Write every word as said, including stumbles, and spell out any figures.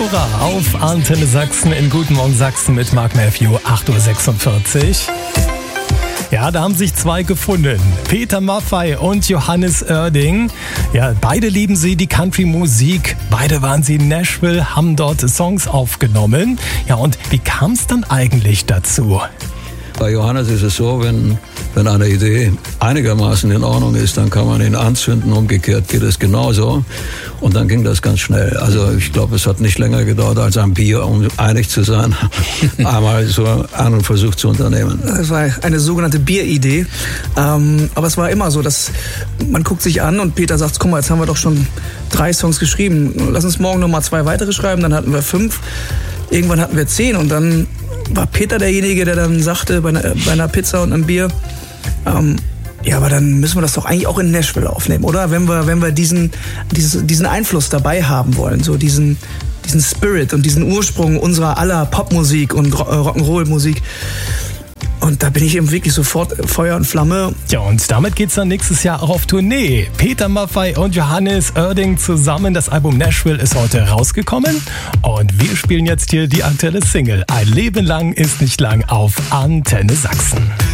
Hurra auf Antenne Sachsen in Guten Morgen Sachsen mit Mark Matthew, acht Uhr sechsundvierzig. Ja, da haben sich zwei gefunden. Peter Maffay und Johannes Oerding. Ja, beide lieben sie die Country-Musik. Beide waren sie in Nashville, haben dort Songs aufgenommen. Ja, und wie kam es dann eigentlich dazu? Bei Johannes ist es so, wenn, wenn eine Idee einigermaßen in Ordnung ist, dann kann man ihn anzünden. Umgekehrt geht es genauso. Und dann ging das ganz schnell. Also ich glaube, es hat nicht länger gedauert als ein Bier, um einig zu sein. Einmal so einen Versuch zu unternehmen. Das war eine sogenannte Bieridee. Ähm, aber es war immer so, dass man guckt sich an und Peter sagt, guck mal, jetzt haben wir doch schon drei Songs geschrieben. Lass uns morgen noch mal zwei weitere schreiben. Dann hatten wir fünf. Irgendwann hatten wir zehn und dann war Peter derjenige, der dann sagte, bei einer, bei einer Pizza und einem Bier, ähm, ja, aber dann müssen wir das doch eigentlich auch in Nashville aufnehmen, oder? Wenn wir, wenn wir diesen, diesen, diesen Einfluss dabei haben wollen, so diesen, diesen Spirit und diesen Ursprung unserer aller Popmusik und Rock'n'Roll-Musik. Und da bin ich eben wirklich sofort Feuer und Flamme. Ja, und damit geht's dann nächstes Jahr auch auf Tournee. Peter Maffay und Johannes Oerding zusammen. Das Album Nashville ist heute rausgekommen. Und wir spielen jetzt hier die aktuelle Single. Ein Leben lang ist nicht lang auf Antenne Sachsen.